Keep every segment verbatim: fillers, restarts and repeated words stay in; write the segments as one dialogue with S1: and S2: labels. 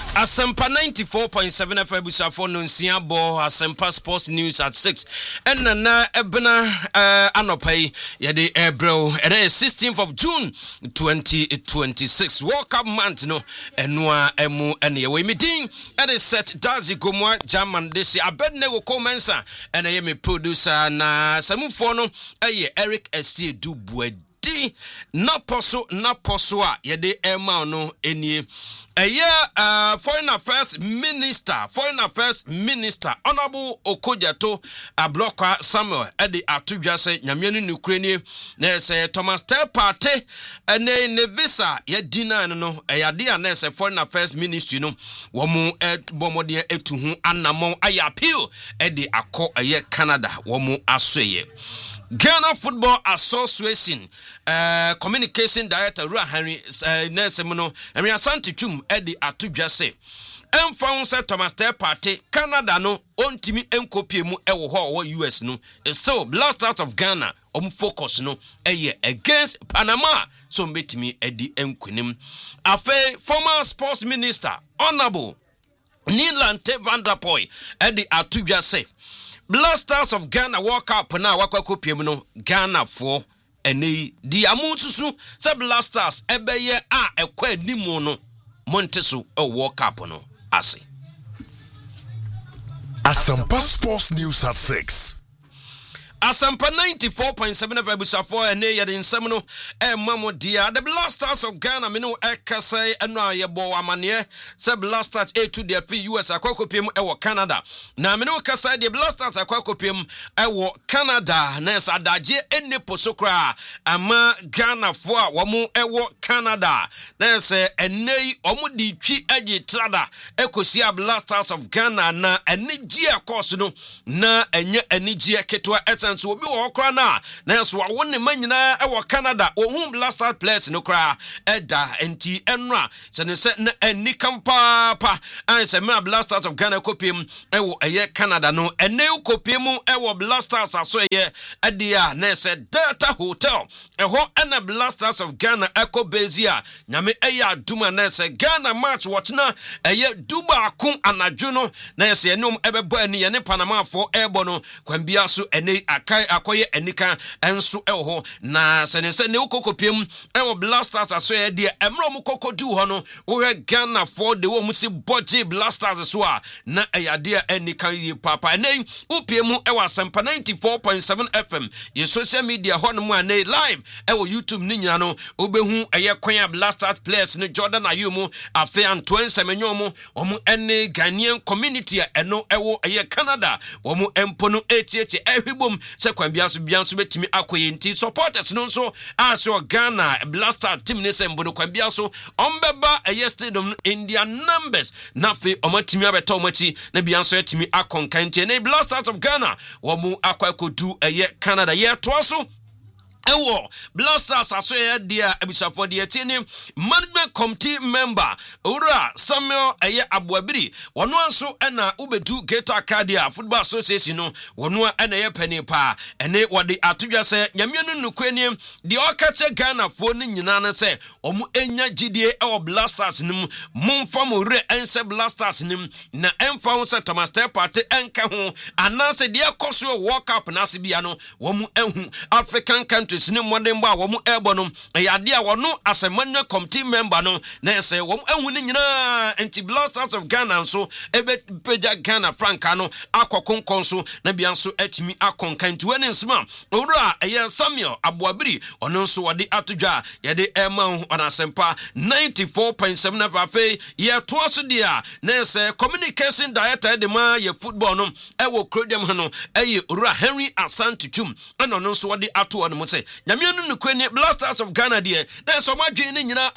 S1: Asempa ninety-four point seven F M Busafo Nunsia Bo Asempa Sports News at six. And na ebena uh, anopai yede ebro and then sixteenth of June twenty twenty-six World Cup month no enua emu ene we meeting and is set Dazi Gomwa German this abednego commensa and I am a producer na samufo no eye Eric Esi Dubuedi na poso na poso a yede ema no enie eye uh, foreign affairs minister foreign affairs minister honorable Okojato Ablokwa Samuel edi atudwa se nyamenu nukrenie na se Thomas Tell party ene ne visa ye dina no eyade na se foreign affairs ministry no wo mu bomode etuhu anamon aya appeal edi akọ eye Canada wo mu asoye Ghana Football Association uh, Communication Director Rua Henry uh, Nesemuno Henry Asante Tum Edi Atudwa se Emfa se Thomas Tell party Canada no ontimi enkopie mu ewo ho wo U S no so Blasters of Ghana om focus no eye against Panama so mbetimi edi enkunim afa former sports minister honorable Nilante Vanderpoy Edi Atudwa se Blasters of Ghana walk up na wakwakopiemu no Ghana for ene di amususu se Blasters ebeye a ekwa nimu no monteso e walk up no ase
S2: Asempa Sports News at six.
S1: Asempa ninety-four point seven F M Busafo ene yede nsem no e mamo dia the Blasters of Ghana me no ekase eno ayebo amane se Blasters a to the U S akwakopiem e wo Canada na me no kasa the Blasters akwakopiem e wo Canada na sa daje ene posokra ama Ghana fo a wo mu e wo Canada na se ene omu di twi agi trada ekosia Blasters of Ghana na ene gia course no na enye ene gia ketwa so obi wo kra na na so wo ne manyina e wo Canada ohun Blasters players no kra eda enti enra se ne se na ani kampa pa an se me Blasters of Ghana kopiem e wo eye Canada no ene kopiem e wo Blasters aso eye edia na se Delta Hotel e ho ena Blasters of Ghana ekobezia nyame eye aduma na se Ghana match watna eye duba akum anadwo no na se enum ebebo ani ye ne Panama for ebo kwambia so ene kai akoye enika enso eho na senese ne ukokopiem ewo Blasters aso ye de emro mu kokodu ho no wo Ghana for de wo mu si body Blasters so a na eyade enika yi papa ne upiem ewo Asempa ninety-four point seven F M ye social media ho no mu ane live ewo YouTube ni nyina no obehu eye kwan Blasters players ne Jordan Ayumu afi Antoine Semenyomu omu ene Ghanaian community eno ewo eye Canada omu empo no etieche ehwibom se kwambiaso bianso betimi akoye nti supporters no so aso Ghana Blaster team ne sembodo kwambiaso ombeba eye stadium India numbers na fe omatimi abeta omachi na bianso etimi akonkan nti ne Blasters of Ghana wo mu akwakodu eye Canada ye toaso ewo Blasters aso ye dia ebisafo dia tini management committee member ura Samuel eye Abuabiri wono anso ena ubedu Gate Arcadia Football Association no wono ena ye pani pa ene wode atudwa se nyamenu nukwani di okache Ghana fo ni nyina na se omu enya gidie ewo Blasters nim mumfam ure ense Blasters nim na emfa ho se Thomas Tell party enka ho anase de koso World Cup na se bia no womu ehu African countries ni modern ba wo mu ebo no eyade a wono asemanya committee member no na say wo ehu ni nyina anti Blasters of Ghana so ebe peja Ghana franka no akokonkon so na bia so atimi akonkan ti wani nsema owura eye Samuel Abuabiri ono so wode atodwa yede ema on Asempa ninety-four point seven F M ye to so dia na say communication director de ma ye football no ewo krodem no eye owura Henry Asante Tum ono no so wode ato on mo say nyamianu nukwani Blasters of Ghana de na so madwen ni nyina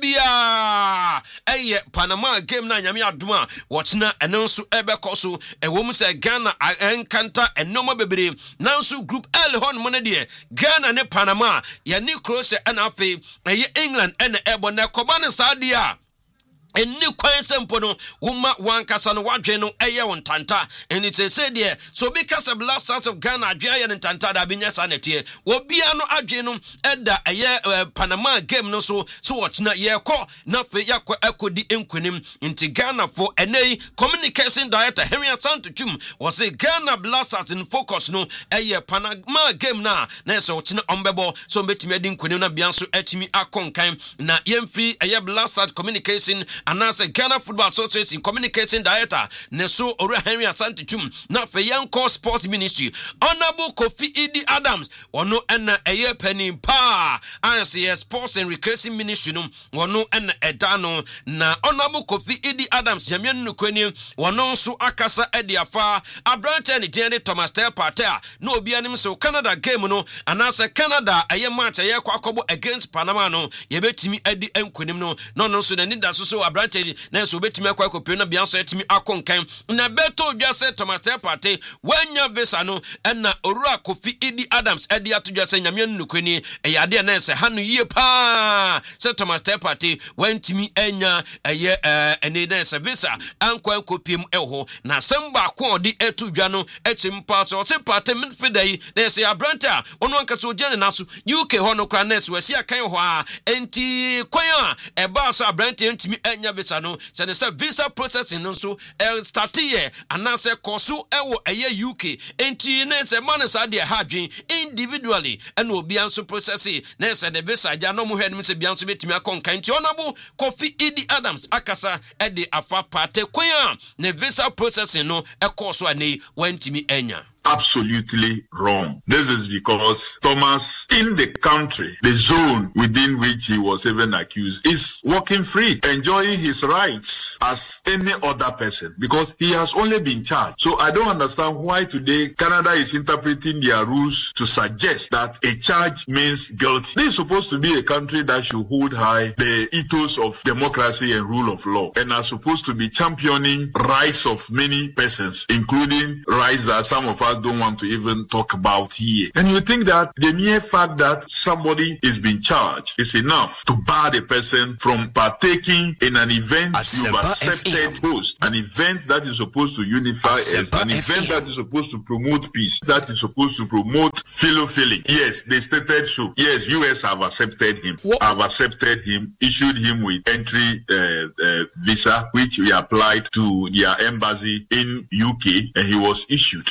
S1: ombebia eye Panama game na nyame adoma watchna enanso ebekoso ewom se Ghana enkanta enoma bebre nanso group L hon mo ne de Ghana ne Panama ya ni Croatia na afi eye England ene ebo na koba ne sadia eni kwan sempo no woma wankasa no wadwe no eye wontanta and it say there so because of Black Stars of Ghana adwe ye ntanta da binya sanete obia no adwe no eda eye Panama game no so so watchna ye ko na fe yakọ akodi enkunim inti Ghana for enei communication director Henry Asantechum was say Ghana Black Stars in focus no eye Panama game na na so watchna ombebo so betimi adi enkunim na bianso atimi akonkan na yemfri eye Black Stars communication and as a Ghana Football Association communication director Neso Ora Henry Asantechum na Feyanko Sports Ministry Honorable Kofi Idi Adams wono ena eye penny pa as a Sports and Recreation Ministry no wono ena edano na Honorable Kofi Idi Adams yamia nukweni wono nso akasa edi afa abrante ni jende Thomas Teparter no obi anim so Canada game no and as a Canada eye match eye kwa akobo against Panama no yebetimi edi enkunim no no no so na nida so so abrante na so betimi akwa kopio na bianso etimi akonkan na beto dwase Thomas Teparter wanya visa no na Owura Kofi Idi Adams edi atodwase nyame nukweni eyade na se hanu yie pa se Thomas Teparter wantimi enya eye ene na se visa ankwa kopiem eho na samba ko odi etudwa no etim pa so se Parter midfielder yi na se abrante a ono anka so gene na so U K ho no kra na se wasi akan ho a enti kwan a eba so abrante ntimi enya visa no se ne se visa processing no so el start here anase koso ewo eye U K enti na se man sa de hadwen individually and obi anso processing na se de visa ja no mo hwem se bianso betimi akonkan enti Honorable Kofi Idi Adams akasa e de afa Parter kwan a ne visa processing no e koso ani wantimi enya.
S3: Absolutely wrong. This is because Thomas, in the country, the zone within which he was even accused, is walking free, enjoying his rights as any other person, because he has only been charged. So I don't understand why today Canada is interpreting their rules to suggest that a charge means guilty. This is supposed to be a country that should hold high the ethos of democracy and rule of law, and are supposed to be championing rights of many persons, including rights that some of us don't want to even talk about here. And you think that the mere fact that somebody is being charged is enough to bar the person from partaking in an event you've accepted host, an event that is supposed to unify us, an event that is supposed to promote peace, that is supposed to promote fellow feeling. Yes, they stated so. Yes, U S have accepted him. What? Have accepted him, issued him with entry uh, uh, visa, which we applied to their embassy in U K, and he was issued.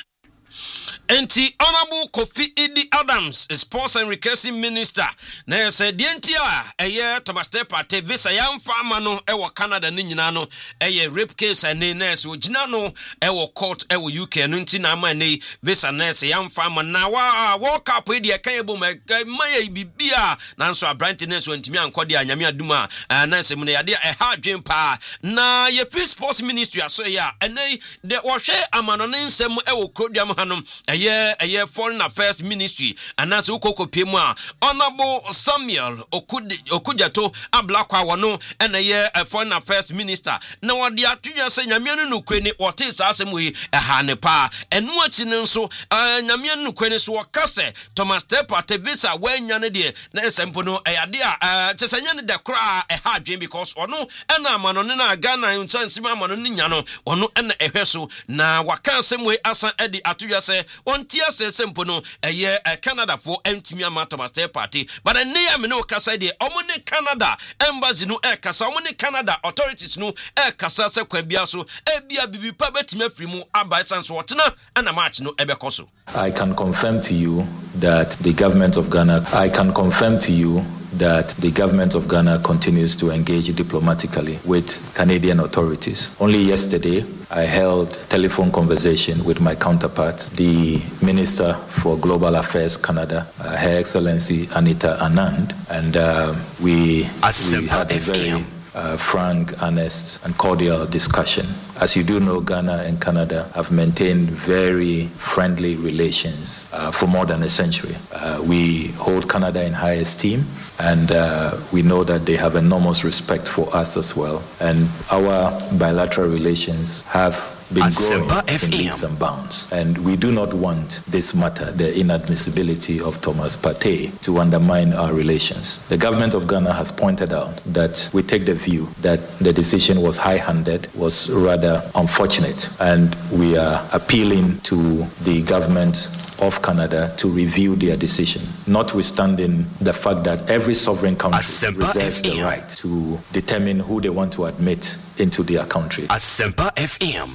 S1: Enti Honorable Kofi Idi Adams, Sports and Recreation Minister, na se dientia eye Thomas Teparter visa yam farmer no ewo Canada ni nyina no eye rape case ane na se ogina no ewo court ewo U K no nti na ma ne visa na se yam farmer na wa World Cup e de kan ebo maye bibia na so abrante na so ntimi ankode anyame aduma na se mu ne yade e ha dwen pa na ye free sports ministry aso ya ene de wo hwe amano ne nsem ewo krodwam hanom eye eye foreign affairs ministry anase ukokopie mu a Honorable Samuel Okujato ablakwa wono ene ye foreign affairs minister na wode atudwa se nyame no nukwe ni wote sa asem yi ha ne pa enu achi ne nso nyame no nukwe ni so wakase Thomas Teparter visa wanya ne de na esempo no eyade a tesanya ne de kra e ha dwen because ono ena amano ne na Ghana nsansim amano ne nya no ono ena ehweso na waka asem we asan edi atudwa se ontia se sempo no eye Canada for ntimi ama Thomas Teparter but ne ya me no kasa de omone Canada embassy no e kasa omone Canada authorities no e kasa se kwa bia so e bia bibi pa betime afri mu abai sanso wotena na match no ebekoso.
S4: I can confirm to you that the government of Ghana I can confirm to you that the government of Ghana continues to engage diplomatically with Canadian authorities. Only yesterday, I held telephone conversation with my counterpart, the Minister for Global Affairs Canada, uh, Her Excellency Anita Anand, and uh, we, we had a very uh, frank, honest, and cordial discussion. As you do know, Ghana and Canada have maintained very friendly relations uh, for more than a century. Uh, we hold Canada in high esteem, and uh, we know that they have enormous respect for us as well. And our bilateral relations have been growing in leaps and bounds. And we do not want this matter, the inadmissibility of Thomas Partey, to undermine our relations. The government of Ghana has pointed out that we take the view that the decision was high-handed, was rather unfortunate, and we are appealing to the government of Canada to review their decision, notwithstanding the fact that every sovereign country Asempa reserves F M. The right to determine who they want to admit into their country.
S5: Asempa F M.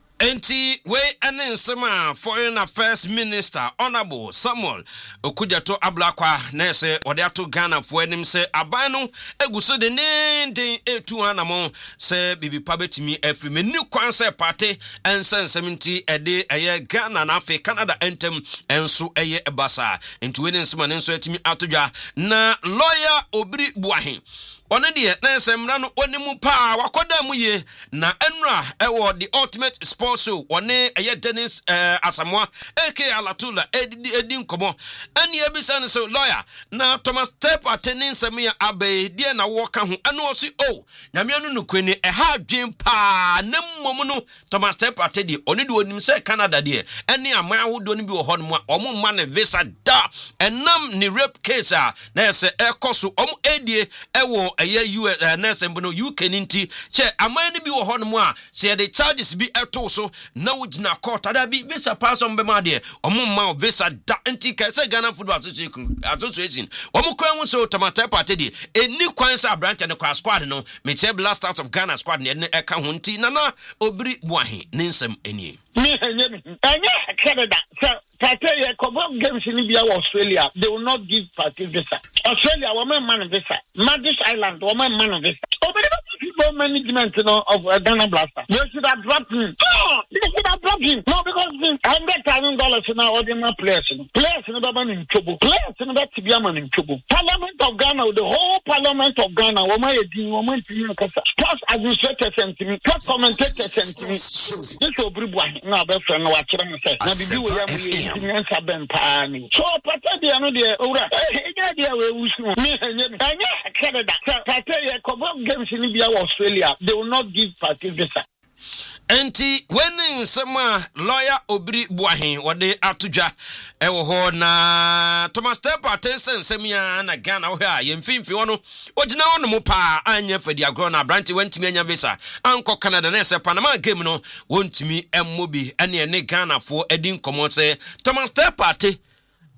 S1: Enti we ensema Foreign Affairs Minister Honorable Samuel Okudjato Ablakwa na se ode ato Ghana fo enim se aban no eguso de nenden etu anamo se bibi pa betimi afri meni kwan se party ensen seventy ede eye Ghana na Africa Canada entem enso eye ebasa enti we ensema nenso etimi atodwa na lawyer Obiri Buahin one de na semra no onimu pa wakoda mu ye na enra ewo the ultimate sports show one eye Dennis uh, Asamoah aka Alatula edi edi nkomo eni ebisa ne so lawyer na Thomas Partey nsem ya abai die na wo ka ho eno osi o nyame anu no kwani e ha dwen pa na mmom no Thomas Partey di oni de onim se Canada de eni aman ahodo no bi wo ho no omo ma ne visa da enam ni rape case a na se ekoso omo edie ewo eye U S uh, nurse mbono U K ninti che aman ni bi wo ho no a se the charges bi eto so na wujina court ada bi visa pass on be ma de omo ma visa da anti ka se Ghana Football Association Association omo kwan won so Thomas Partey de eni kwan sa branch ne kwa squad no me che Blasters of Ghana squad ne e ka ho nti na na Obiri Buahin ne nsem eni
S6: me enye me enye Canada Partey kobo games in Libya Australia they will not give Partey visa Australia woman man visa Madras Island woman man visa Obiri management you know, of uh, Ghana Blaster they should have dropped him oh they should have dropped him no because one hundred thousand dollars now ordinary players players in the man in trouble players in the Tibia man in trouble Parliament of Ghana the whole Parliament of Ghana woman edin woman tin kasa sports administrators and team sports commentators and team this Obiri Buahin na be friend na wa kire me say na bibi we am Nyansa ben pani so Partey de no de owura e de we wusu me enye me enye Canada Partey kobo games in Libya Australia they will not give Partey visa
S1: enti when sama lawyer Obiri Buahin wode atodwa ewo ho na Thomas Partey sensem ya na Ghana ho a yemfimfi wono ogina wono mo pa anya fadi agro na branch wantimi anya visa anko Canada na se Panama game no wontimi emmobi ene ne Ghana fo edi nkomo se Thomas Partey